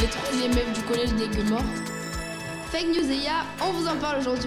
les 3e F du collège des Gueux-Morts. Fake News et IA, on vous en parle aujourd'hui.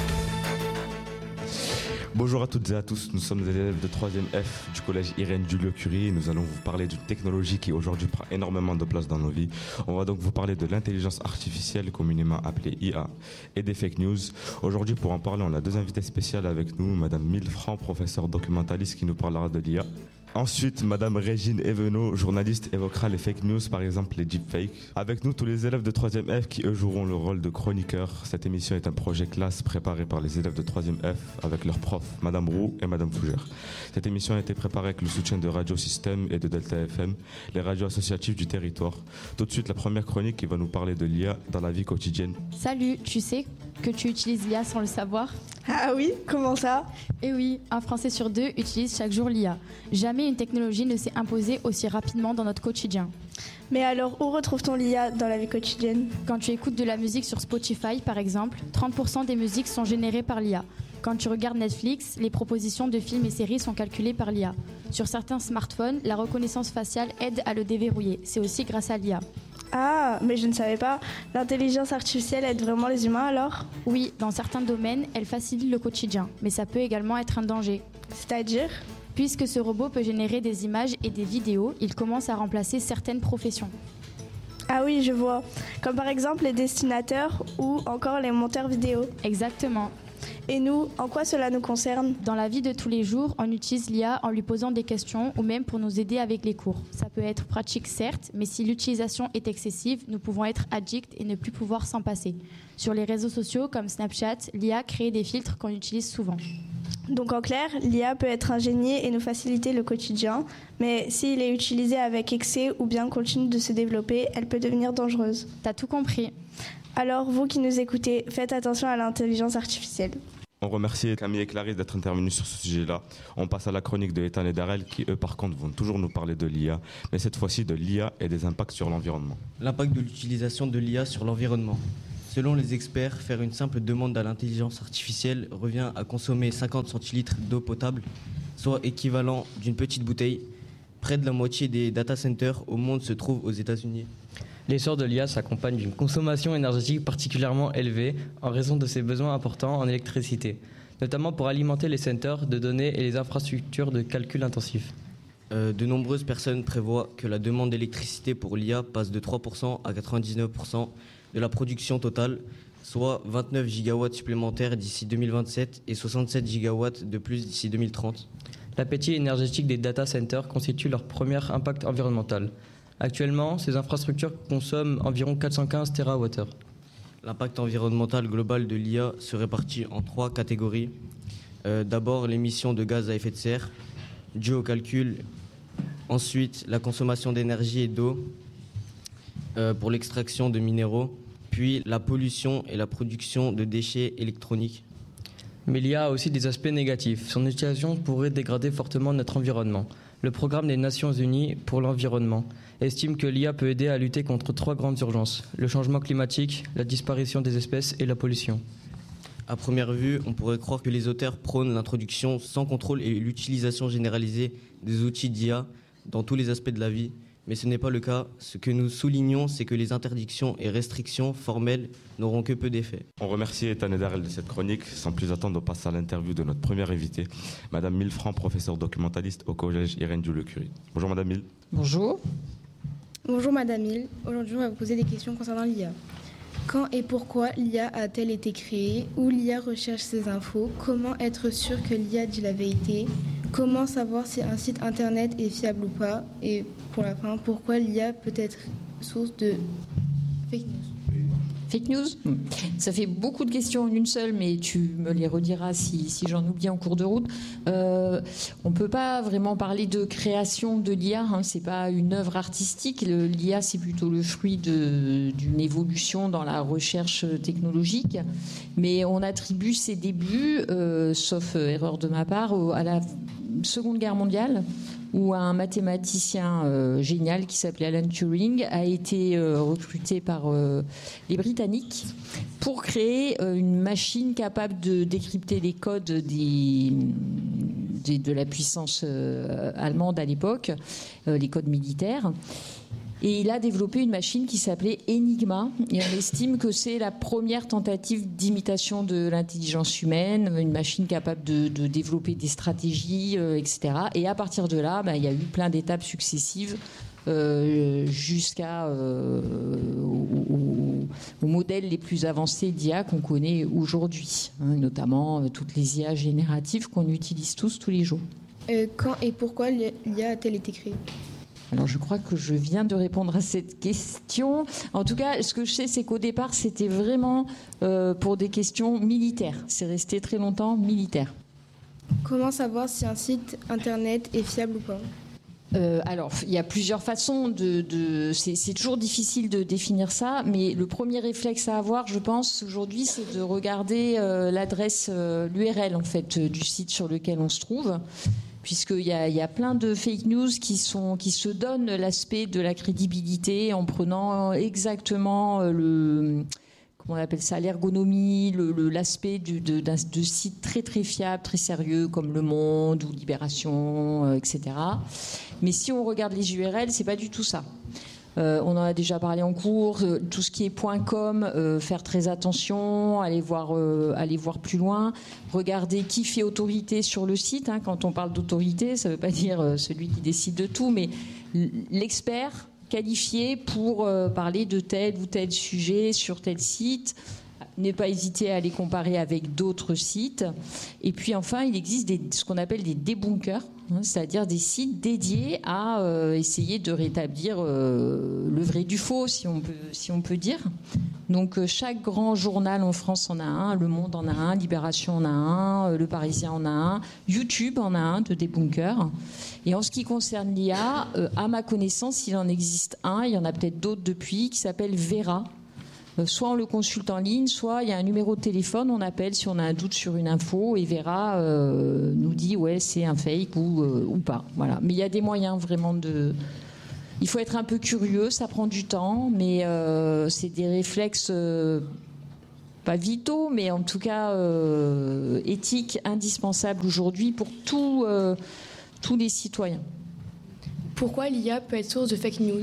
Bonjour à toutes et à tous, nous sommes des élèves de 3e F du collège Irène Joliot-Curie et nous allons vous parler d'une technologie qui aujourd'hui prend énormément de place dans nos vies. On va donc vous parler de l'intelligence artificielle, communément appelée IA, et des fake news. Aujourd'hui, pour en parler, on a deux invités spéciales avec nous, Madame Milfran, professeure documentaliste qui nous parlera de l'IA. Ensuite, Madame Régine Evenot, journaliste, évoquera les fake news, par exemple les deepfakes. Avec nous, tous les élèves de 3e F qui, eux, joueront le rôle de chroniqueurs. Cette émission est un projet classe préparé par les élèves de 3e F avec leurs profs, Madame Roux et Madame Fougère. Cette émission a été préparée avec le soutien de Radio Système et de Delta FM, les radios associatives du territoire. Tout de suite, la première chronique qui va nous parler de l'IA dans la vie quotidienne. Salut, tu sais que tu utilises l'IA sans le savoir ? Ah oui, comment ça ? Eh oui, un Français sur deux utilise chaque jour l'IA. Jamais une technologie ne s'est imposée aussi rapidement dans notre quotidien. Mais alors, où retrouve-t-on l'IA dans la vie quotidienne ? Quand tu écoutes de la musique sur Spotify, par exemple, 30% des musiques sont générées par l'IA. Quand tu regardes Netflix, les propositions de films et séries sont calculées par l'IA. Sur certains smartphones, la reconnaissance faciale aide à le déverrouiller. C'est aussi grâce à l'IA. Ah, mais je ne savais pas. L'intelligence artificielle aide vraiment les humains alors ? Oui, dans certains domaines, elle facilite le quotidien, mais ça peut également être un danger. C'est-à-dire ? Puisque ce robot peut générer des images et des vidéos, il commence à remplacer certaines professions. Ah oui, je vois. Comme par exemple les dessinateurs ou encore les monteurs vidéo. Exactement. Et nous, en quoi cela nous concerne ? Dans la vie de tous les jours, on utilise l'IA en lui posant des questions ou même pour nous aider avec les cours. Ça peut être pratique certes, mais si l'utilisation est excessive, nous pouvons être addicts et ne plus pouvoir s'en passer. Sur les réseaux sociaux comme Snapchat, l'IA crée des filtres qu'on utilise souvent. Donc en clair, l'IA peut être ingéniée et nous faciliter le quotidien, mais s'il est utilisé avec excès ou bien continue de se développer, elle peut devenir dangereuse. T'as tout compris. Alors vous qui nous écoutez, faites attention à l'intelligence artificielle. On remercie Camille et Clarisse d'être intervenus sur ce sujet-là. On passe à la chronique de Ethan et Darrell qui, eux, par contre, vont toujours nous parler de l'IA, mais cette fois-ci de l'IA et des impacts sur l'environnement. L'impact de l'utilisation de l'IA sur l'environnement. Selon les experts, faire une simple demande à l'intelligence artificielle revient à consommer 50 centilitres d'eau potable, soit équivalent d'une petite bouteille. Près de la moitié des data centers au monde se trouvent aux États-Unis. L'essor de l'IA s'accompagne d'une consommation énergétique particulièrement élevée en raison de ses besoins importants en électricité, notamment pour alimenter les centers de données et les infrastructures de calcul intensifs. De nombreuses personnes prévoient que la demande d'électricité pour l'IA passe de 3% à 99% de la production totale, soit 29 gigawatts supplémentaires d'ici 2027 et 67 gigawatts de plus d'ici 2030. L'appétit énergétique des data centers constitue leur premier impact environnemental. Actuellement, ces infrastructures consomment environ 415 TWh. L'impact environnemental global de l'IA se répartit en 3 catégories. D'abord, l'émission de gaz à effet de serre, due au calcul. Ensuite, la consommation d'énergie et d'eau pour l'extraction de minéraux. Puis, la pollution et la production de déchets électroniques. Mais l'IA a aussi des aspects négatifs. Son utilisation pourrait dégrader fortement notre environnement. Le programme des Nations Unies pour l'environnement estime que l'IA peut aider à lutter contre 3 grandes urgences: le changement climatique, la disparition des espèces et la pollution. À première vue, on pourrait croire que les auteurs prônent l'introduction sans contrôle et l'utilisation généralisée des outils d'IA dans tous les aspects de la vie. Mais ce n'est pas le cas. Ce que nous soulignons, c'est que les interdictions et restrictions formelles n'auront que peu d'effet. On remercie Ethan et Darrell de cette chronique. Sans plus attendre, on passe à l'interview de notre première invitée, Madame Milfran, professeure documentaliste au collège Irène Joliot-Curie. Bonjour Madame Mil. Bonjour. Bonjour Madame Mil. Aujourd'hui, on va vous poser des questions concernant l'IA. Quand et pourquoi l'IA a-t-elle été créée? Où l'IA recherche ses infos? Comment être sûr que l'IA dit la vérité? Comment savoir si un site internet est fiable ou pas? Et pour la fin, pourquoi l'IA peut être source de fake news? Fake news ? Ça fait beaucoup de questions en une seule, mais tu me les rediras si j'en oublie en cours de route. On ne peut pas vraiment parler de création de l'IA, ce n'est pas une œuvre artistique. L'IA, c'est plutôt le fruit d'une évolution dans la recherche technologique. Mais on attribue ses débuts, sauf erreur de ma part, à la Seconde Guerre mondiale, où un mathématicien génial qui s'appelait Alan Turing a été recruté par les Britanniques pour créer une machine capable de décrypter les codes de la puissance allemande à l'époque, les codes militaires. Et il a développé une machine qui s'appelait Enigma. Et on estime que c'est la première tentative d'imitation de l'intelligence humaine, une machine capable de développer des stratégies, etc. Et à partir de là, il y a eu plein d'étapes successives jusqu'à aux modèles les plus avancés d'IA qu'on connaît aujourd'hui, notamment toutes les IA génératives qu'on utilise tous les jours. Quand et pourquoi l'IA a-t-elle été créée ? Alors je crois que je viens de répondre à cette question. En tout cas, ce que je sais, c'est qu'au départ, c'était vraiment pour des questions militaires. C'est resté très longtemps militaire. Comment savoir si un site internet est fiable ou pas ? Alors, il y a plusieurs façons c'est toujours difficile de définir ça, mais le premier réflexe à avoir, je pense, aujourd'hui, c'est de regarder l'adresse, l'URL, en fait, du site sur lequel on se trouve. Puisqu'il y a plein de fake news qui se donnent l'aspect de la crédibilité en prenant exactement comment on appelle ça, l'ergonomie, l'aspect de sites très très fiables, très sérieux, comme Le Monde ou Libération, etc. Mais si on regarde les URL, c'est pas du tout ça. On en a déjà parlé en cours. Tout ce qui est .com, faire très attention, aller voir plus loin, regarder qui fait autorité sur le site. Quand on parle d'autorité, ça ne veut pas dire celui qui décide de tout, mais l'expert qualifié pour parler de tel ou tel sujet sur tel site. Ne pas hésiter à les comparer avec d'autres sites. Et puis enfin, il existe ce qu'on appelle des débunkers, c'est-à-dire des sites dédiés à essayer de rétablir le vrai du faux, si on peut dire. Donc chaque grand journal en France en a un, Le Monde en a un, Libération en a un, Le Parisien en a un, YouTube en a un de débunkers. Et en ce qui concerne l'IA, à ma connaissance, il en existe un, il y en a peut-être d'autres depuis, qui s'appelle Vera. Soit on le consulte en ligne, soit il y a un numéro de téléphone, on appelle si on a un doute sur une info et Vera nous dit ouais c'est un fake ou pas. Voilà. Mais il y a des moyens vraiment Il faut être un peu curieux, ça prend du temps, mais c'est des réflexes pas vitaux, mais en tout cas éthiques indispensables aujourd'hui pour tous les citoyens. Pourquoi l'IA peut être source de fake news ?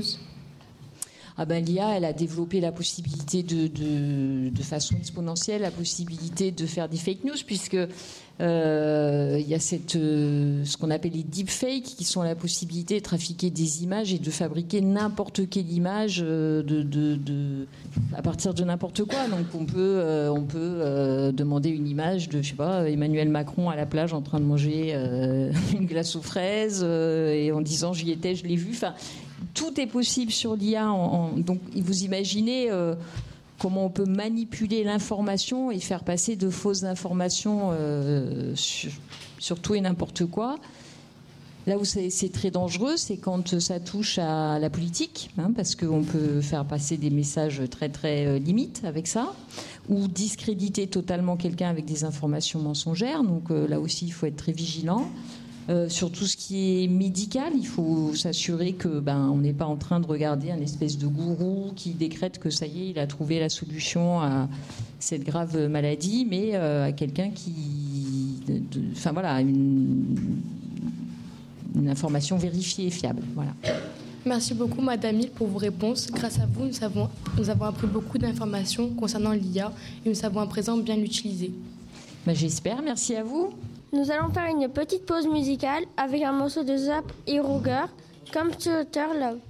L'IA, elle a développé la possibilité de façon exponentielle, la possibilité de faire des fake news, puisque il y a ce qu'on appelle les deepfakes, qui sont la possibilité de trafiquer des images et de fabriquer n'importe quelle image à partir de n'importe quoi. Donc on peut demander une image de, je sais pas, Emmanuel Macron à la plage en train de manger une glace aux fraises et en disant j'y étais, je l'ai vu. Enfin, tout est possible sur l'IA. Donc, vous imaginez comment on peut manipuler l'information et faire passer de fausses informations sur tout et n'importe quoi. Là où c'est très dangereux, c'est quand ça touche à la politique, parce qu'on peut faire passer des messages très, très limites avec ça, ou discréditer totalement quelqu'un avec des informations mensongères. Donc, là aussi, il faut être très vigilant. Sur tout ce qui est médical, il faut s'assurer que on n'est pas en train de regarder un espèce de gourou qui décrète que ça y est, il a trouvé la solution à cette grave maladie, mais à quelqu'un qui, une information vérifiée et fiable. Voilà. Merci beaucoup, Madame Hill, pour vos réponses. Grâce à vous, nous avons appris beaucoup d'informations concernant l'IA et nous savons à présent bien l'utiliser. J'espère. Merci à vous. Nous allons faire une petite pause musicale avec un morceau de Zap et Roger, Computer Love.